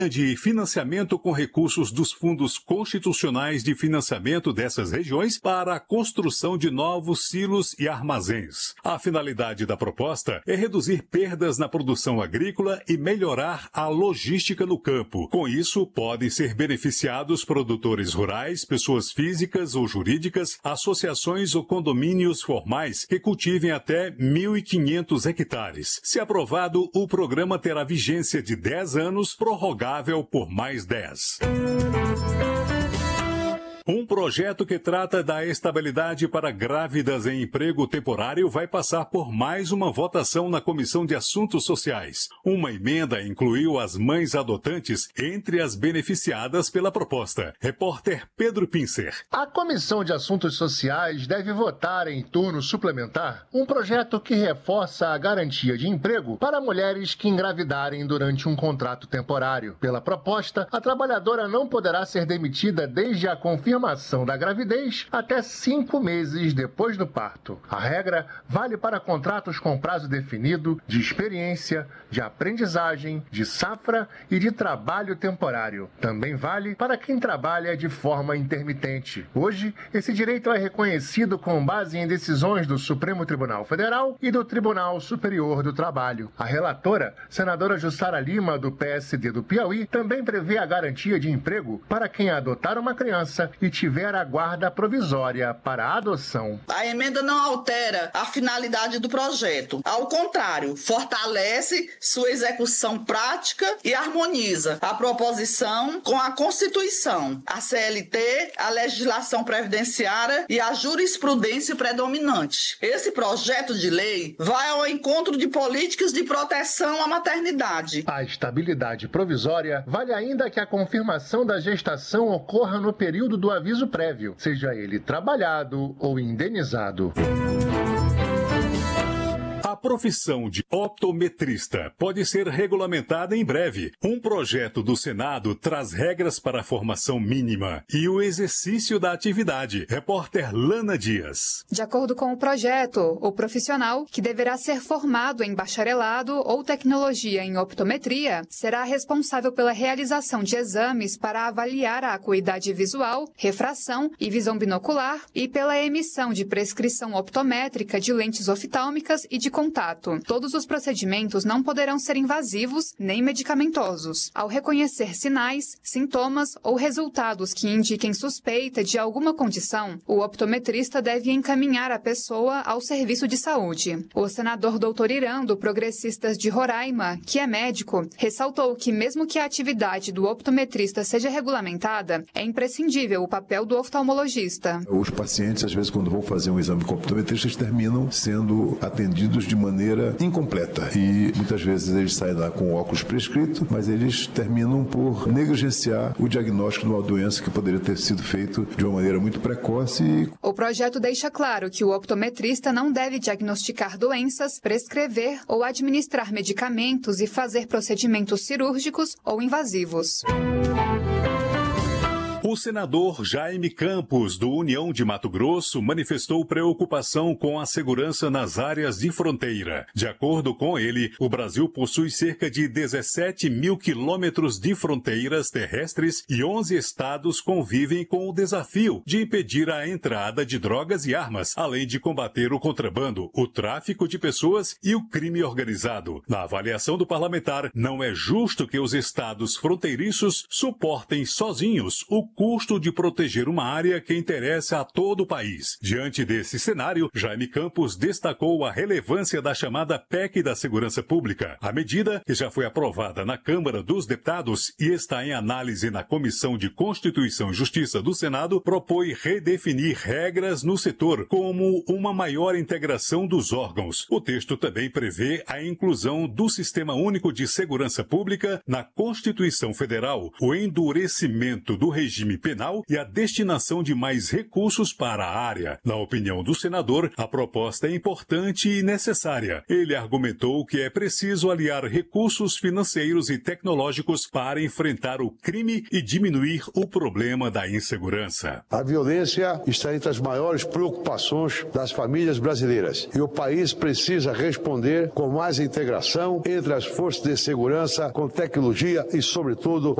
de financiamento com recursos dos fundos constitucionais de financiamento dessas regiões para a construção de novos silos e armazéns. A finalidade da proposta é reduzir perdas na produção agrícola e melhorar a logística no campo. Com isso, podem ser beneficiados produtores rurais, pessoas físicas ou jurídicas, associações ou condomínios formais que cultivem até 1.500 hectares. Se aprovado, o programa terá vigência de 10 anos, prorrogável por mais 10. Um projeto que trata da estabilidade para grávidas em emprego temporário vai passar por mais uma votação na Comissão de Assuntos Sociais. Uma emenda incluiu as mães adotantes entre as beneficiadas pela proposta. Repórter Pedro Pincer. A Comissão de Assuntos Sociais deve votar em turno suplementar um projeto que reforça a garantia de emprego para mulheres que engravidarem durante um contrato temporário. Pela proposta, a trabalhadora não poderá ser demitida desde a confirmação da gravidez até 5 meses depois do parto. A regra vale para contratos com prazo definido, de experiência, de aprendizagem, de safra e de trabalho temporário. Também vale para quem trabalha de forma intermitente. Hoje, esse direito é reconhecido com base em decisões do Supremo Tribunal Federal e do Tribunal Superior do Trabalho. A relatora, senadora Jussara Lima, do PSD do Piauí, também prevê a garantia de emprego para quem adotar uma criança e tiver a guarda provisória para a adoção. A emenda não altera a finalidade do projeto. Ao contrário, fortalece sua execução prática e harmoniza a proposição com a Constituição, a CLT, a legislação previdenciária e a jurisprudência predominante. Esse projeto de lei vai ao encontro de políticas de proteção à maternidade. A estabilidade provisória vale ainda que a confirmação da gestação ocorra no período do aviso prévio, seja ele trabalhado ou indenizado. A profissão de optometrista pode ser regulamentada em breve. Um projeto do Senado traz regras para a formação mínima e o exercício da atividade. Repórter Lana Dias. De acordo com o projeto, o profissional, que deverá ser formado em bacharelado ou tecnologia em optometria, será responsável pela realização de exames para avaliar a acuidade visual, refração e visão binocular e pela emissão de prescrição optométrica de lentes oftálmicas e de contato. Todos os procedimentos não poderão ser invasivos nem medicamentosos. Ao reconhecer sinais, sintomas ou resultados que indiquem suspeita de alguma condição, o optometrista deve encaminhar a pessoa ao serviço de saúde. O senador Dr. Irã, do Progressistas de Roraima, que é médico, ressaltou que mesmo que a atividade do optometrista seja regulamentada, é imprescindível o papel do oftalmologista. Os pacientes, às vezes, quando vão fazer um exame com optometristas, terminam sendo atendidos de maneira incompleta. E muitas vezes eles saem lá com óculos prescrito, mas eles terminam por negligenciar o diagnóstico de uma doença que poderia ter sido feito de uma maneira muito precoce. O projeto deixa claro que o optometrista não deve diagnosticar doenças, prescrever ou administrar medicamentos e fazer procedimentos cirúrgicos ou invasivos. O senador Jaime Campos, do União de Mato Grosso, manifestou preocupação com a segurança nas áreas de fronteira. De acordo com ele, o Brasil possui cerca de 17 mil quilômetros de fronteiras terrestres e 11 estados convivem com o desafio de impedir a entrada de drogas e armas, além de combater o contrabando, o tráfico de pessoas e o crime organizado. Na avaliação do parlamentar, não é justo que os estados fronteiriços suportem sozinhos o custo de proteger uma área que interessa a todo o país. Diante desse cenário, Jaime Campos destacou a relevância da chamada PEC da Segurança Pública. A medida, que já foi aprovada na Câmara dos Deputados e está em análise na Comissão de Constituição e Justiça do Senado, propõe redefinir regras no setor, como uma maior integração dos órgãos. O texto também prevê a inclusão do Sistema Único de Segurança Pública na Constituição Federal, o endurecimento do regime regime penal e a destinação de mais recursos para a área. Na opinião do senador, a proposta é importante e necessária. Ele argumentou que é preciso aliar recursos financeiros e tecnológicos para enfrentar o crime e diminuir o problema da insegurança. A violência está entre as maiores preocupações das famílias brasileiras e o país precisa responder com mais integração entre as forças de segurança, com tecnologia e, sobretudo,